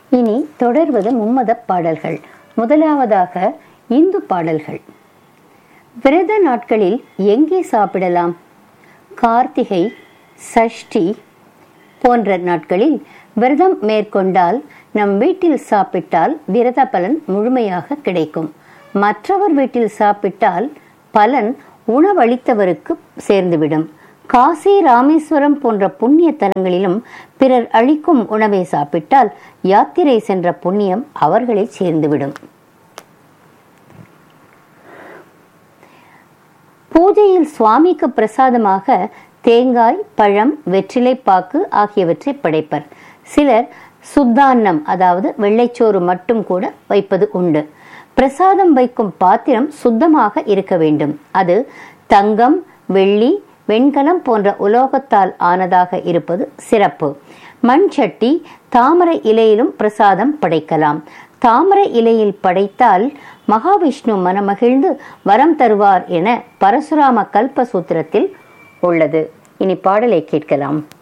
இனி தொடர்வது மும்மத பாடல்கள். முதலாவதாக இந்து பாடல்கள். விரத நாட்களில் எங்கே சாப்பிடலாம்? கார்த்திகை, சஷ்டி போன்ற நாட்களில் விரதம் மேற்கொண்டால் நம் வீட்டில் சாப்பிட்டால் விரத பலன் முழுமையாக கிடைக்கும். மற்றவர் வீட்டில் சாப்பிட்டால் பலன் உணவளித்தவருக்கு சேர்ந்துவிடும். காசி, ராமேஸ்வரம் போன்ற புண்ணிய தலங்களிலும் பிறர் அளிக்கும் உணவை சாப்பிட்டால் யாத்திரை சென்ற புண்ணியம் அவர்களை சேர்ந்துவிடும். பூஜையில் சுவாமிக்கு பிரசாதமாக தேங்காய், பழம், வெற்றிலைப்பாக்கு ஆகியவற்றை படைப்பர். சிலர் சுத்தான்னம், அதாவது வெள்ளைச்சோறு மட்டும் கூட வைப்பது உண்டு. பிரசாதம் வைக்கும் பாத்திரம் சுத்தமாக இருக்க வேண்டும். அது தங்கம், வெள்ளி, வெண்கலம் போன்ற உலோகத்தால் ஆனதாக இருப்பது சிறப்பு. மண் சட்டி, தாமரை இலையிலும் பிரசாதம் படைக்கலாம். தாமரை இலையில் படைத்தால் மகாவிஷ்ணு மனமகிழ்ந்து வரம் தருவார் என பரசுராம கல்ப சூத்திரத்தில் உள்ளது. இனி பாடலை கேட்கலாம்.